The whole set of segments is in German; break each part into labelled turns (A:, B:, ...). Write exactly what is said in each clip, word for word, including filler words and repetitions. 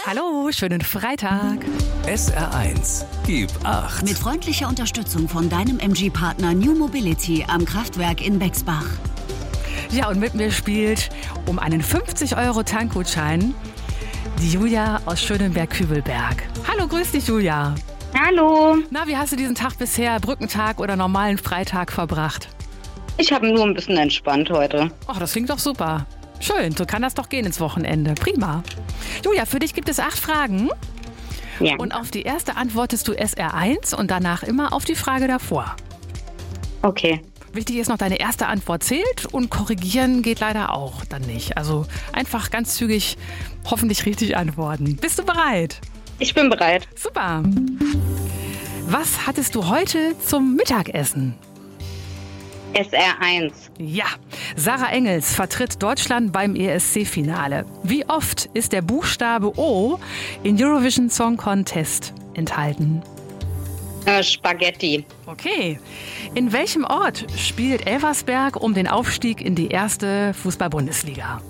A: Hallo, schönen Freitag.
B: S R eins, gib acht.
C: Mit freundlicher Unterstützung von deinem M G-Partner New Mobility am Kraftwerk in Bexbach.
A: Ja, und mit mir spielt um einen fünfzig Euro Tankgutschein die Julia aus Schönenberg-Kübelberg. Hallo, grüß dich, Julia.
D: Hallo.
A: Na, wie hast du diesen Tag bisher, Brückentag oder normalen Freitag, verbracht?
D: Ich habe nur ein bisschen entspannt heute.
A: Ach, das klingt doch super. Schön, so kann das doch gehen ins Wochenende. Prima. Julia, für dich gibt es acht Fragen.
D: Ja.
A: Und auf die erste antwortest du S R eins und danach immer auf die Frage davor.
D: Okay.
A: Wichtig ist noch, deine erste Antwort zählt und korrigieren geht leider auch dann nicht. Also einfach ganz zügig, hoffentlich richtig antworten. Bist du bereit?
D: Ich bin bereit.
A: Super. Was hattest du heute zum Mittagessen?
D: S R eins.
A: Ja, Sarah Engels vertritt Deutschland beim E S C-Finale. Wie oft ist der Buchstabe O in Eurovision Song Contest enthalten?
D: Äh, Spaghetti.
A: Okay. In welchem Ort spielt Elversberg um den Aufstieg in die erste Fußball-Bundesliga?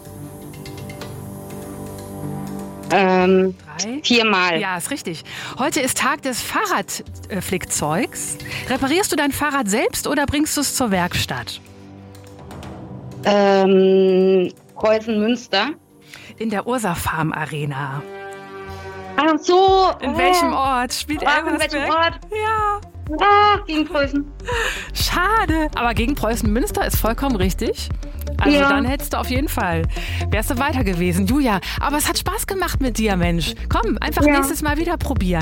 D: Ähm,
A: Drei.
D: viermal.
A: Ja, ist richtig. Heute ist Tag des Fahrradflickzeugs. Reparierst du dein Fahrrad selbst oder bringst du es zur Werkstatt?
D: Ähm, Preußen-Münster.
A: In der Ursa Farm Arena.
D: Ach so.
A: In
D: oh.
A: welchem Ort spielt
D: Ah, in
A: Elversberg?
D: welchem Ort?
A: Ja,
D: Ah, gegen Preußen.
A: schade. Aber gegen Preußen-Münster ist vollkommen richtig. Also
D: Ja.
A: dann hättest du auf jeden Fall, wärst du weiter gewesen. Julia, aber es hat Spaß gemacht mit dir, Mensch. Komm, einfach
D: Ja.
A: nächstes Mal wieder probieren.